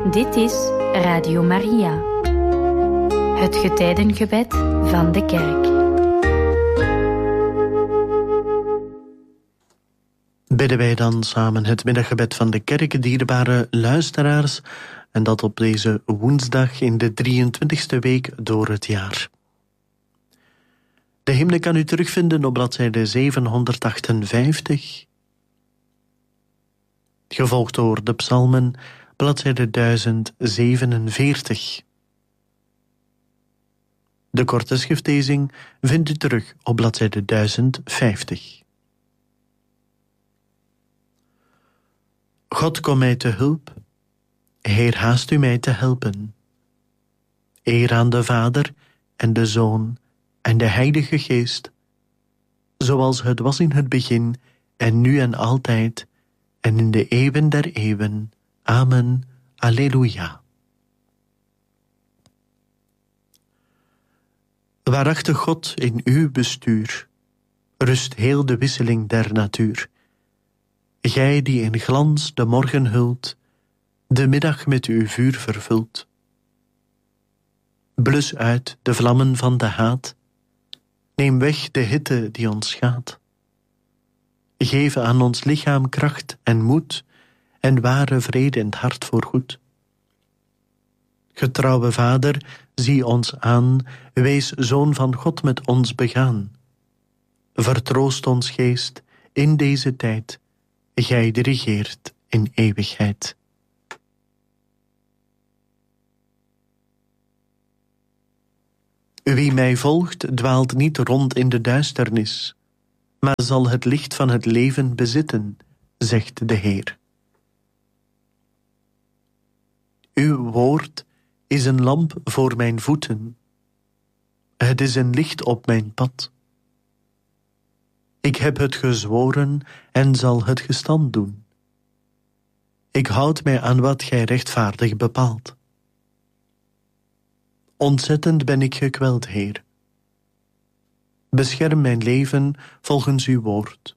Dit is Radio Maria, het getijdengebed van de kerk. Bidden wij dan samen het middaggebed van de kerk, dierbare luisteraars, en dat op deze woensdag in de 23e week door het jaar. De hymne kan u terugvinden op bladzijde 758, gevolgd door de psalmen, bladzijde 1047. De korte schriftlezing vindt u terug op bladzijde 1050. God, kom mij te hulp. Heer, haast u mij te helpen. Eer aan de Vader en de Zoon en de Heilige Geest, zoals het was in het begin en nu en altijd en in de eeuwen der eeuwen. Amen. Alleluia. Waarachtig God, in uw bestuur rust heel de wisseling der natuur. Gij die in glans de morgen hult, de middag met uw vuur vervult. Blus uit de vlammen van de haat, neem weg de hitte die ons schaadt. Geef aan ons lichaam kracht en moed, en ware vrede in het hart voorgoed. Getrouwe Vader, zie ons aan, wees Zoon van God met ons begaan. Vertroost ons geest in deze tijd, gij die regeert in eeuwigheid. Wie mij volgt, dwaalt niet rond in de duisternis, maar zal het licht van het leven bezitten, zegt de Heer. Uw woord is een lamp voor mijn voeten. Het is een licht op mijn pad. Ik heb het gezworen en zal het gestand doen. Ik houd mij aan wat gij rechtvaardig bepaalt. Ontzettend ben ik gekweld, Heer. Bescherm mijn leven volgens uw woord.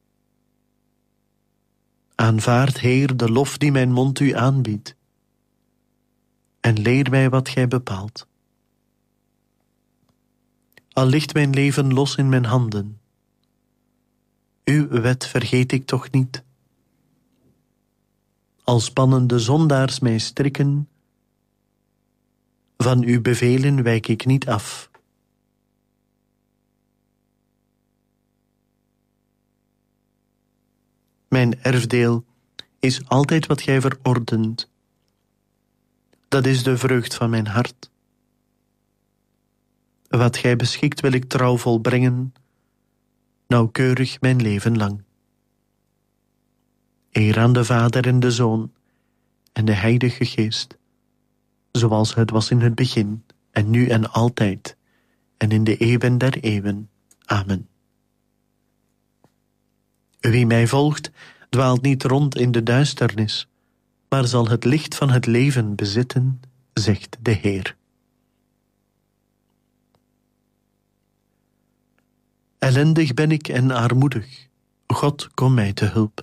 Aanvaard, Heer, de lof die mijn mond u aanbiedt. En leer mij wat gij bepaalt. Al ligt mijn leven los in mijn handen, uw wet vergeet ik toch niet. Al spannen de zondaars mij strikken, van uw bevelen wijk ik niet af. Mijn erfdeel is altijd wat gij verordent. Dat is de vreugd van mijn hart. Wat gij beschikt wil ik trouw volbrengen, nauwkeurig mijn leven lang. Eer aan de Vader en de Zoon en de Heilige Geest, zoals het was in het begin en nu en altijd en in de eeuwen der eeuwen. Amen. Wie mij volgt, dwaalt niet rond in de duisternis, maar zal het licht van het leven bezitten, zegt de Heer. Ellendig ben ik en armoedig. God, kom mij te hulp.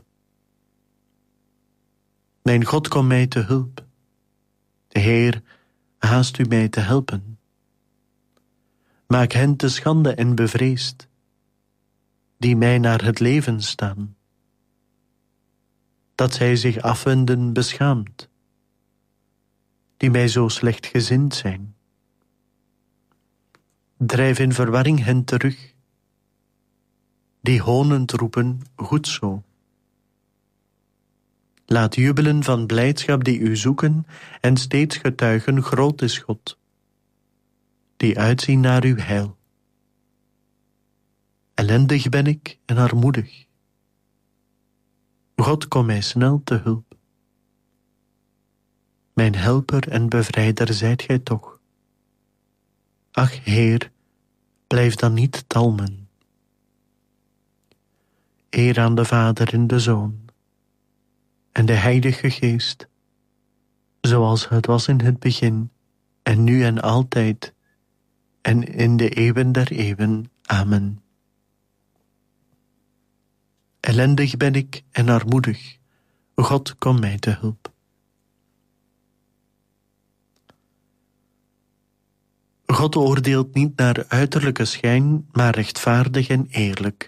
Mijn God, kom mij te hulp. De Heer, haast u mij te helpen. Maak hen te schande en bevreesd, die mij naar het leven staan. Dat zij zich afwenden beschaamd, die mij zo slechtgezind zijn. Drijf in verwarring hen terug, die honend roepen, goed zo. Laat jubelen van blijdschap die u zoeken en steeds getuigen, groot is God, die uitzien naar uw heil. Ellendig ben ik en armoedig. God, kom mij snel te hulp. Mijn helper en bevrijder zijt gij toch. Ach, Heer, blijf dan niet talmen. Eer aan de Vader en de Zoon en de Heilige Geest, zoals het was in het begin en nu en altijd en in de eeuwen der eeuwen. Amen. Ellendig ben ik en armoedig. God, kom mij te hulp. God oordeelt niet naar uiterlijke schijn, maar rechtvaardig en eerlijk.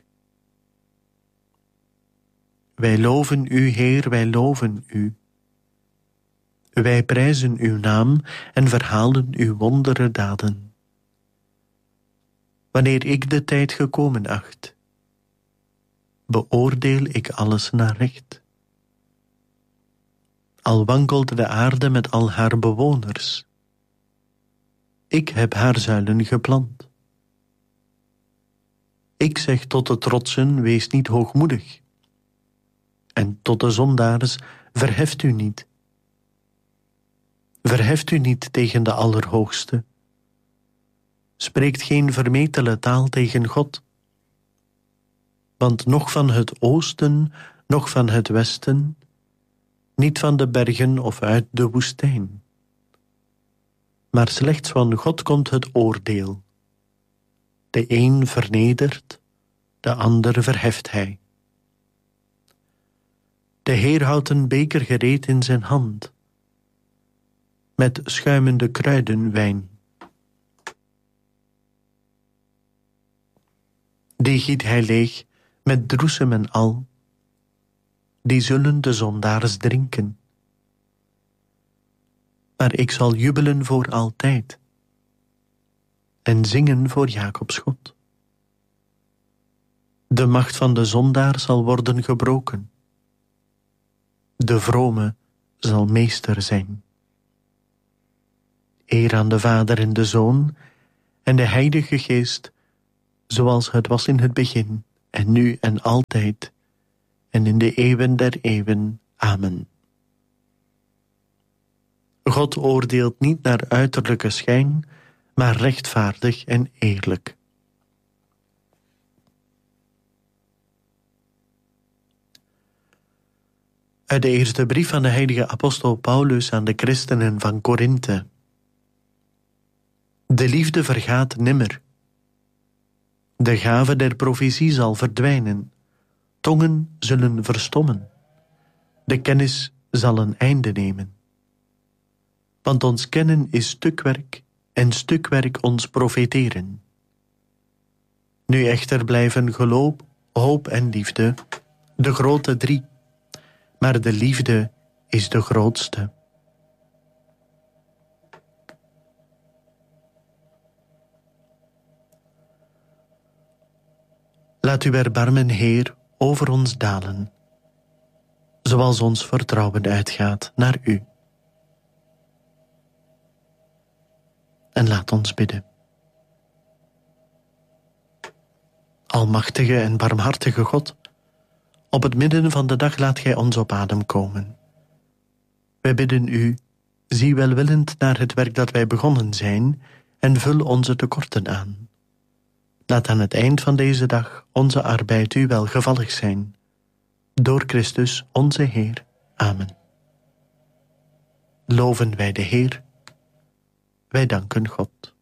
Wij loven u, Heer, wij loven u. Wij prijzen uw naam en verhalen uw wondere daden. Wanneer ik de tijd gekomen acht, beoordeel ik alles naar recht. Al wankelt de aarde met al haar bewoners, ik heb haar zuilen geplant. Ik zeg tot de trotsen, wees niet hoogmoedig. En tot de zondaars, verheft u niet. Verheft u niet tegen de Allerhoogste. Spreekt geen vermetele taal tegen God. Want noch van het oosten, noch van het westen, niet van de bergen of uit de woestijn, maar slechts van God komt het oordeel. De een vernedert, de ander verheft hij. De Heer houdt een beker gereed in zijn hand, met schuimende kruidenwijn. Die giet hij leeg met droesem en al, die zullen de zondaars drinken. Maar ik zal jubelen voor altijd en zingen voor Jacobs God. De macht van de zondaar zal worden gebroken. De vrome zal meester zijn. Eer aan de Vader en de Zoon en de Heilige Geest, zoals het was in het begin en nu en altijd en in de eeuwen der eeuwen. Amen. God oordeelt niet naar uiterlijke schijn, maar rechtvaardig en eerlijk. Uit de eerste brief van de heilige apostel Paulus aan de christenen van Korinthe. De liefde vergaat nimmer. De gave der profetie zal verdwijnen. Tongen zullen verstommen. De kennis zal een einde nemen. Want ons kennen is stukwerk en stukwerk ons profeteren. Nu echter blijven geloof, hoop en liefde, de grote drie. Maar de liefde is de grootste. Laat uw erbarmen, Heer, over ons dalen, zoals ons vertrouwen uitgaat naar u. En laat ons bidden. Almachtige en barmhartige God, op het midden van de dag laat gij ons op adem komen. Wij bidden u, zie welwillend naar het werk dat wij begonnen zijn en vul onze tekorten aan. Laat aan het eind van deze dag onze arbeid u welgevallig zijn. Door Christus onze Heer. Amen. Loven wij de Heer. Wij danken God.